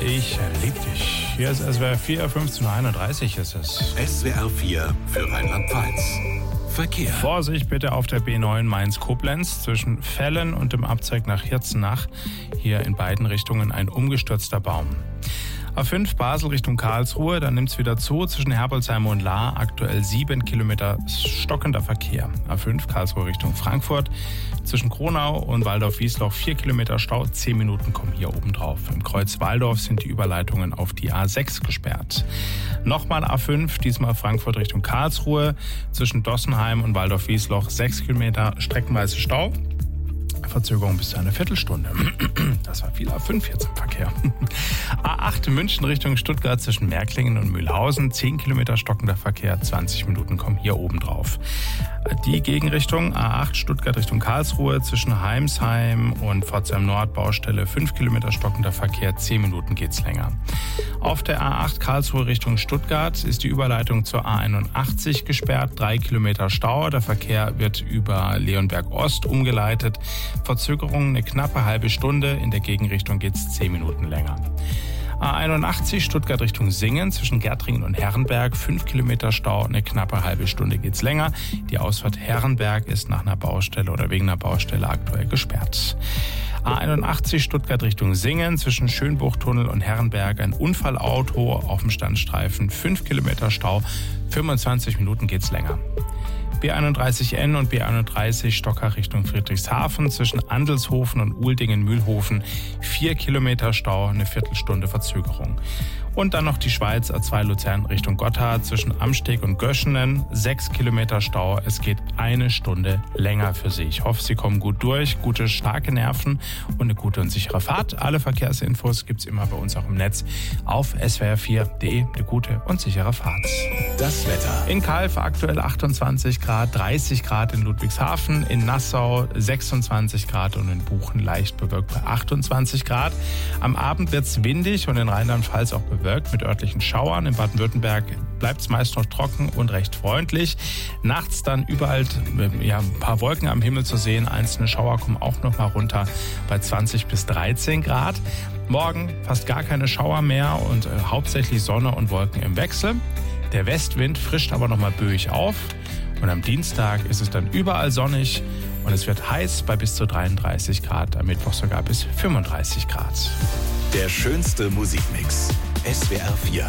Ich lieb dich. Hier ist SWR 4, 15.31 Uhr ist es. SWR 4 für Rheinland-Pfalz. Verkehr. Vorsicht bitte auf der B9 Mainz-Koblenz zwischen Fellen und dem Abzweig nach Hirzenach. Hier in beiden Richtungen ein umgestürzter Baum. A5 Basel Richtung Karlsruhe, dann nimmt es wieder zu. Zwischen Herbolzheim und Lahr aktuell 7 Kilometer stockender Verkehr. A5 Karlsruhe Richtung Frankfurt. Zwischen Kronau und Waldorf-Wiesloch 4 Kilometer Stau. 10 Minuten kommen hier oben drauf. Im Kreuz Waldorf sind die Überleitungen auf die A6 gesperrt. Nochmal A5, diesmal Frankfurt Richtung Karlsruhe. Zwischen Dossenheim und Waldorf-Wiesloch 6 Kilometer streckenweise Stau. Verzögerung bis zu einer Viertelstunde. Das war viel A5 jetzt im Verkehr. A8 München Richtung Stuttgart zwischen Märklingen und Mühlhausen. 10 Kilometer stockender Verkehr, 20 Minuten kommen hier oben drauf. Die Gegenrichtung A8 Stuttgart Richtung Karlsruhe zwischen Heimsheim und Pforzheim Nord Baustelle. 5 Kilometer stockender Verkehr, 10 Minuten geht's länger. Auf der A8 Karlsruhe Richtung Stuttgart ist die Überleitung zur A81 gesperrt. 3 Kilometer Stau. Der Verkehr wird über Leonberg Ost umgeleitet. Verzögerung eine knappe halbe Stunde. In der Gegenrichtung geht's 10 Minuten länger. A81 Stuttgart Richtung Singen zwischen Gärtringen und Herrenberg. 5 Kilometer Stau, eine knappe halbe Stunde geht's länger. Die Ausfahrt Herrenberg ist nach einer Baustelle oder wegen einer Baustelle aktuell gesperrt. A81 Stuttgart Richtung Singen zwischen Schönbuchtunnel und Herrenberg. Ein Unfallauto auf dem Standstreifen. 5 Kilometer Stau, 25 Minuten geht's länger. B31N und B31 Stocker Richtung Friedrichshafen zwischen Andelshofen und Uldingen-Mühlhofen 4 Kilometer Stau, eine Viertelstunde Verzögerung. Und dann noch die Schweiz A2 Luzern Richtung Gotthard zwischen Amsteg und Göschenen 6 Kilometer Stau. Es geht eine Stunde länger für Sie. Ich hoffe, Sie kommen gut durch, gute, starke Nerven und eine gute und sichere Fahrt. Alle Verkehrsinfos gibt's immer bei uns auch im Netz auf swr4.de. Eine gute und sichere Fahrt. Das Wetter. In Calw aktuell 28 Grad, 30 Grad in Ludwigshafen, in Nassau 26 Grad und in Buchen leicht bewölkt bei 28 Grad. Am Abend wird's windig und in Rheinland-Pfalz auch bewölkt mit örtlichen Schauern. In Baden-Württemberg bleibt es meist noch trocken und recht freundlich. Nachts dann überall ein paar Wolken am Himmel zu sehen. Einzelne Schauer kommen auch noch mal runter bei 20 bis 13 Grad. Morgen fast gar keine Schauer mehr und hauptsächlich Sonne und Wolken im Wechsel. Der Westwind frischt aber noch mal böig auf. Und am Dienstag ist es dann überall sonnig und es wird heiß bei bis zu 33 Grad. Am Mittwoch sogar bis 35 Grad. Der schönste Musikmix. SWR 4.